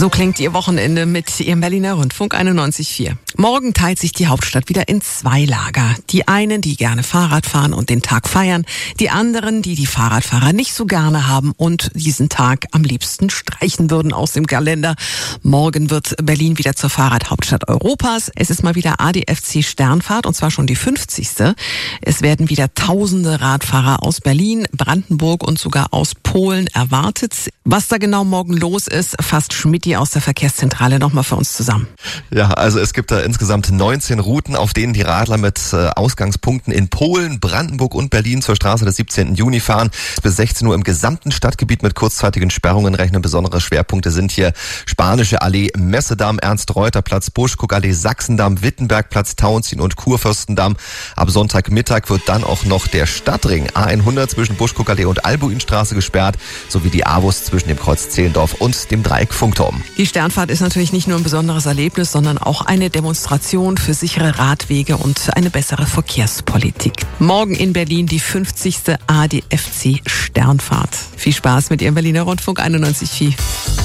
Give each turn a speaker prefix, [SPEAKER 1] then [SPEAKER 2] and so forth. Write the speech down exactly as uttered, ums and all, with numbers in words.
[SPEAKER 1] So klingt Ihr Wochenende mit Ihrem Berliner Rundfunk einundneunzig Komma vier. Morgen teilt sich die Hauptstadt wieder in zwei Lager. Die einen, die gerne Fahrrad fahren und den Tag feiern. Die anderen, die die Fahrradfahrer nicht so gerne haben und diesen Tag am liebsten streichen würden aus dem Kalender. Morgen wird Berlin wieder zur Fahrradhauptstadt Europas. Es ist mal wieder A D F C Sternfahrt und zwar schon die fünfzigste. Es werden wieder tausende Radfahrer aus Berlin, Brandenburg und sogar aus Polen erwartet. Was da genau morgen los ist, fasst Schmidti aus der Verkehrszentrale nochmal für uns zusammen.
[SPEAKER 2] Ja, also es gibt da insgesamt neunzehn Routen, auf denen die Radler mit äh, Ausgangspunkten in Polen, Brandenburg und Berlin zur Straße des siebzehnten Juni fahren. Bis sechzehn Uhr im gesamten Stadtgebiet mit kurzzeitigen Sperrungen rechnen. Besondere Schwerpunkte sind hier Spanische Allee, Messedamm, Ernst-Reuter-Platz, Buschkuckallee, Sachsendamm, Wittenbergplatz, Tauentzien und Kurfürstendamm. Ab Sonntagmittag wird dann auch noch der Stadtring A hundert zwischen Buschkuckallee und Albuinstraße gesperrt, sowie die Avus zwischen dem Kreuz Zehlendorf und dem Dreieck Funkturm.
[SPEAKER 1] Die Sternfahrt ist natürlich nicht nur ein besonderes Erlebnis, sondern auch eine Demonstration für sichere Radwege und eine bessere Verkehrspolitik. Morgen in Berlin die fünfzigste A D F C Sternfahrt. Viel Spaß mit Ihrem Berliner Rundfunk einundneunzig Komma vier.